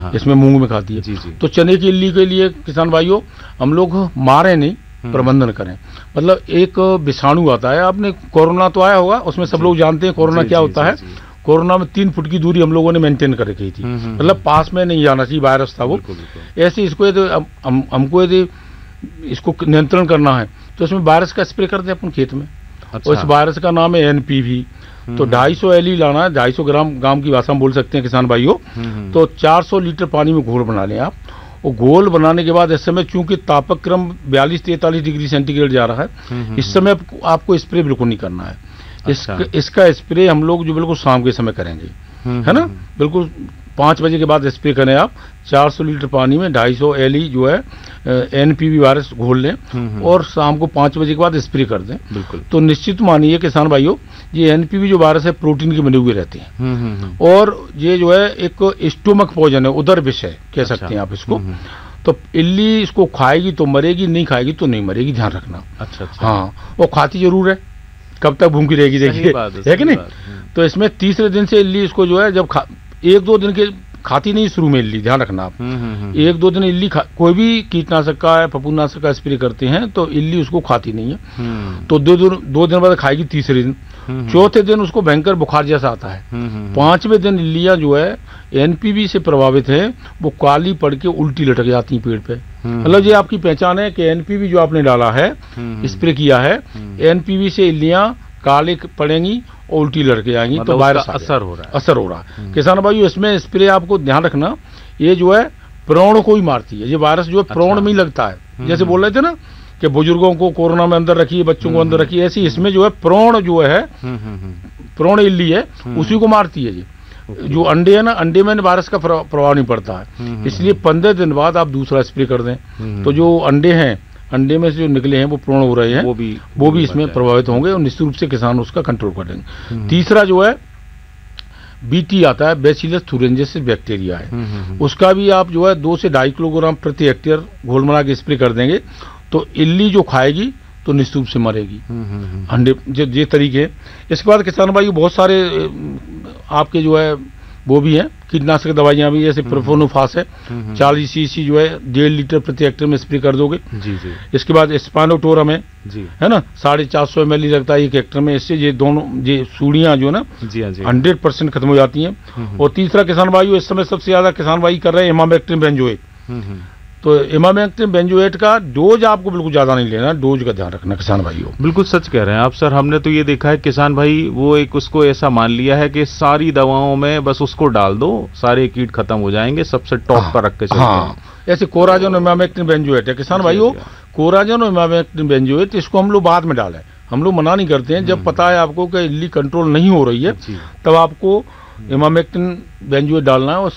हाँ। इसमें मूंग में खाती है। जी जी। तो चने की इल्ली के लिए किसान भाइयों हम लोग मारे नहीं, प्रबंधन करें। मतलब एक विषाणु आता है, आपने कोरोना तो आया होगा, उसमें सब लोग जानते हैं कोरोना क्या होता है। कोरोना में 3 फुट की दूरी हम लोगों ने मेंटेन कर रखी थी, मतलब पास में नहीं जाना चाहिए, वायरस था वो। ऐसे इसको यदि हमको यदि इसको नियंत्रण करना है तो इसमें वायरस का स्प्रे कर दें अपन खेत में। और इस वायरस का नाम है एनपीवी। तो 250 एलई लाना है, 250 ग्राम की भाषा में बोल सकते हैं किसान भाइयों। तो 400 लीटर पानी में घोल बना लें आप। और घोल बनाने के बाद इस समय चूंकि तापक्रम 42-43 डिग्री सेंटीग्रेड जा रहा है, इस समय आपको स्प्रे बिल्कुल नहीं करना है। इसका स्प्रे हम लोग जो बिल्कुल शाम के समय करेंगे, है ना, बिल्कुल 5 बजे के बाद स्प्रे करें आप। 400 लीटर पानी में 250 एलई जो है एनपीवी वायरस घोल लें और शाम को 5 बजे के बाद स्प्रे कर दें। बिल्कुल। तो निश्चित मानिए किसान भाइयों, ये एनपीवी जो वायरस है प्रोटीन के बने हुए रहते हैं और ये जो है एक स्टोमक पॉइजन है, उदर विष है कह सकते हैं आप इसको। तो इल्ली इसको खाएगी तो मरेगी, नहीं खाएगी तो नहीं मरेगी, ध्यान रखना। अच्छा। हाँ, वो खाती जरूर है, कब तक भूखी रहेगी देखिए, है कि नहीं। तो इसमें तीसरे दिन से इल्ली इसको जो है जब 1-2 दिन के खाती नहीं शुरू में इल्ली, ध्यान रखना आप। 1-2 दिन इल्ली कोई भी कीटनाशक का है, फफूंदनाशक का स्प्रे करते हैं तो इल्ली उसको खाती नहीं है। तो 2 दिन बाद खाएगी, तीसरे दिन। चौथे दिन उसको भयंकर बुखार जैसा आता है। 5वें दिन इल्लियां जो है एनपीवी से प्रभावित है, वो काली पड़ के उल्टी लटक जाती हैं पेड़ पे। मतलब ये आपकी पहचान है कि एनपीवी जो आपने डाला है, स्प्रे किया है, एनपीवी से इल्लियां काले पड़ेंगी और उल्टी लड़के आएंगी। तो वायरस असर हो रहा है। किसान भाइयों, इसमें स्प्रे आपको ध्यान रखना, ये जो है प्रोण को ही मारती है। ये वायरस जो है प्रोण में ही लगता है। जैसे बोल रहे थे ना कि बुजुर्गों को कोरोना में अंदर रखिए, बच्चों को अंदर रखिए, ऐसी इसमें जो है प्रोण जो है, प्रोण इल्ली है, उसी को मारती है। ये जो अंडे है ना, अंडे में वायरस का प्रभाव नहीं पड़ता है, इसलिए 15 दिन बाद आप दूसरा स्प्रे कर दें। तो जो अंडे हैं, अंडे में से जो निकले हैं वो प्रोण हो रहे हैं, वो भी इसमें प्रभावित होंगे और निश्चित रूप से किसान उसका कंट्रोल कर देंगे। तीसरा जो है बीटी आता है, बैसिलस थुरिंजेसिस बैक्टीरिया है, उसका भी आप जो है 2 से 2.5 किलोग्राम प्रति हेक्टेयर घोल बना के स्प्रे कर देंगे तो इल्ली जो खाएगी तो निश्चित रूप से मरेगी। अंडे ये तरीके। इसके बाद किसान भाई बहुत सारे आपके जो है वो भी है, कीटनाशक दवाइयां भी, जैसे प्रोफेनोफास है, 40 सीसी जो है 1.5 लीटर प्रति हेक्टेयर में स्प्रे कर दोगे। जी जी। इसके बाद स्पाइनोटोरम है ना, 450 ml लगता है 1 हेक्टेयर में। इससे ये दोनों ये सूढ़ियां जो है ना 100% खत्म हो जाती हैं। और तीसरा किसान भाई, इस समय सबसे ज्यादा किसान भाई कर रहे हैं इमामेक्टिन बेंजोएट। तो इमामेक्टिन बेंजोएट का डोज आपको बिल्कुल ज्यादा नहीं लेना, डोज का ध्यान रखना किसान भाइयों। बिल्कुल सच कह रहे हैं आप सर। हमने तो ये देखा है किसान भाई, वो एक उसको ऐसा मान लिया है कि सारी दवाओं में बस उसको डाल दो, सारे कीट खत्म हो जाएंगे, सबसे टॉप पर रख के चलते हैं। ऐसे कोराजन इमामेक्टिन बेंजोएट है किसान भाइयों, कोराजन इमामेक्टिन बेंजोएट, इसको हम लोग बाद में डालें, हम लोग मना नहीं करते हैं। जब पता है आपको कि इल्ली कंट्रोल नहीं हो रही है तब आपको इमामेक्टिन बेंजोएट डालना है और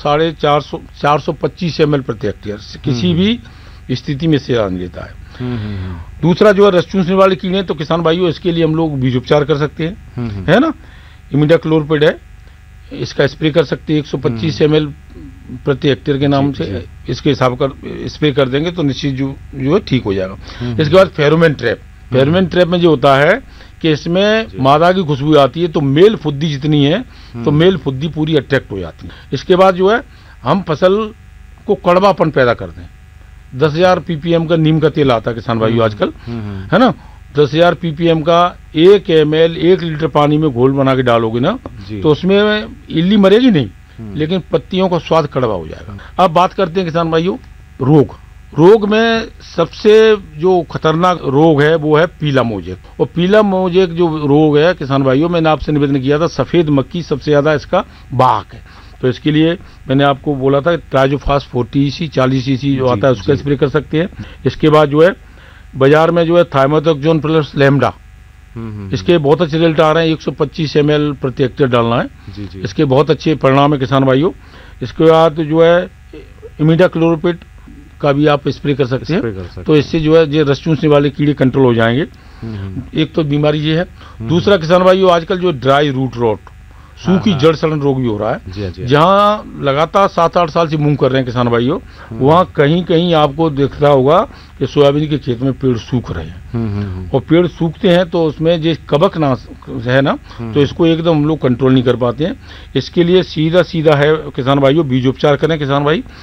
425 ml प्रति हेक्टेयर किसी भी स्थिति में से आने लेता है। दूसरा जो है रस चूसने वाले कीड़े, तो किसान भाइयों इसके लिए हम लोग बीज उपचार कर सकते हैं, है ना। इमिडाक्लोरपिड है, इसका स्प्रे कर सकते हैं 125 ml प्रति हेक्टेयर के नाम से, इसके हिसाब कर स्प्रे कर देंगे तो निश्चित जो है ठीक हो जाएगा। इसके बाद फेरोमोन ट्रैप। फेरोमोन ट्रैप में जो होता है कि इसमें मादा की खुशबू आती है तो मेल फुद्दी जितनी है तो मेल फुद्दी पूरी अट्रैक्ट हो जाती है। इसके बाद जो है हम फसल को कड़वापन पैदा कर दें। 10,000 ppm का नीम का तेल आता है किसान भाइयों आजकल, है ना। 10,000 ppm का 1 ml 1 लीटर पानी में घोल बना के डालोगे ना तो उसमें इल्ली मरेगी नहीं, लेकिन पत्तियों का स्वाद कड़वा हो जाएगा। अब बात करते हैं किसान भाइयों रोग में सबसे जो खतरनाक रोग है वो है पीला मोजेक। और पीला मोजेक जो रोग है किसान भाइयों, मैंने आपसे निवेदन किया था, सफेद मक्खी सबसे ज्यादा इसका वाहक है। तो इसके लिए मैंने आपको बोला था ट्राइजोफास 40 cc जो आता है उसका स्प्रे कर सकते हैं। इसके बाद जो है बाजार में जो है थाइमेथोक्सोन प्लस लैम्डा, इसके बहुत अच्छे रिजल्ट आ रहे हैं। 125 ml प्रति हेक्टेयर डालना है। इसके बहुत अच्छे परिणाम है किसान भाइयों। इसके बाद जो है इमिडाक्लोरपिड का भी आप स्प्रे कर सकते हैं। तो इससे जो है ये रस चूसने वाले कीड़े कंट्रोल हो जाएंगे। एक तो बीमारी ये है। दूसरा किसान भाइयों, आजकल जो ड्राई रूट रॉट सूखी जड़ सड़न रोग भी हो रहा है। जहाँ लगातार 7-8 साल से मूंग कर रहे हैं किसान भाइयों, वहाँ कहीं कहीं आपको दिख रहा होगा कि सोयाबीन के खेत में पेड़ सूख रहे हैं। और पेड़ सूखते हैं तो उसमें जो कवकनाश है ना, तो इसको एकदम हम लोग कंट्रोल नहीं कर पाते हैं। इसके लिए सीधा है किसान भाइयों, बीजोपचार करें किसान भाई।